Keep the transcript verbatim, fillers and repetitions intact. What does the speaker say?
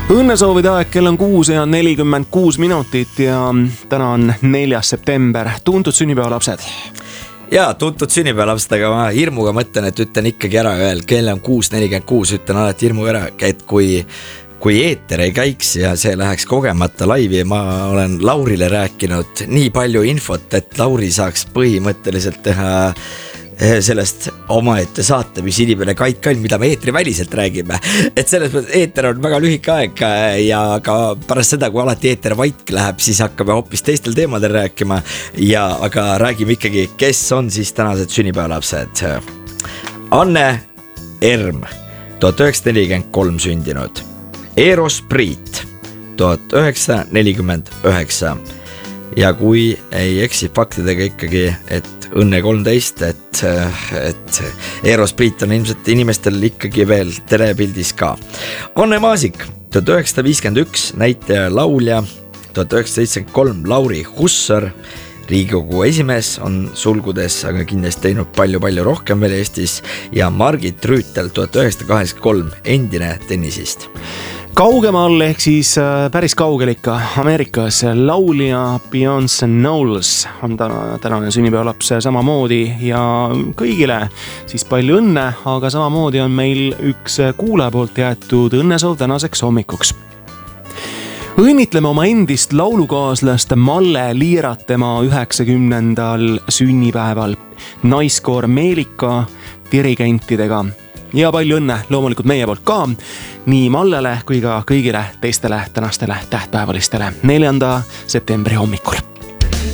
Õnnesoovide aeg, kell on kuus ja nelikümmend kuus minutit ja täna on neljas september. Tuntud sünnipäevalapsed. Ja tuntud sünnipäevalapsed, aga ma hirmuga mõtlen, et ütlen ikkagi ära veel, kell on kuus nelikümmend kuus, ütlen alati hirmu ära, et kui, kui eeter ei käiks ja see läheks kogemata laivi, ma olen Laurile rääkinud nii palju infot, et Lauri saaks põhimõtteliselt teha sellest omaette saate, mis inimene Kait Kall, mida me eetri väliselt räägime. Et selles mõttes eeter on väga lühike aeg ja ka pärast seda, kui alati eeter vaik läheb, siis hakkame hoopis teistel teemadel rääkima. Ja aga räägime ikkagi, kes on siis tänased sünnipäevalapsed. Anne Erm, tuhat üheksasada nelikümmend kolm sündinud. Eros Priit, tuhat üheksasada nelikümmend üheksa. Ja kui ei eksi faktidega ikkagi, et õnne kolmteist, et, et Eros Priit on ilmselt inimestel ikkagi veel telepildis ka. Anne Maasik, tuhat üheksasada viiskümmend üks, näitleja, laulja, tuhat üheksasada seitsekümmend kolm, Lauri Hussar, Riigikogu esimees on sulgudes, aga kindlasti teinud palju-palju rohkem veel Eestis, ja Margit Rüütel, tuhat üheksasada kaheksakümmend kolm, endine tennisist. Kaugemal ehk siis päris kaugel ikka Ameerikas laulja Beyoncé Knowles on täna, tänane sünnipäevalaps samamoodi ja kõigile siis palju õnne, aga samamoodi on meil üks kuulaja poolt jäetud õnnesoov tänaseks hommikuks. Õnnitleme oma endist laulukaaslast Malle Liirat tema üheksakümnendal sünnipäeval. Naiskoor Meelika dirigentidega. Ja palju õnne loomulikult meie poolt ka, nii Mallele kui ka kõigile teistele tänastele tähtpäevalistele neljanda septembri hommikul.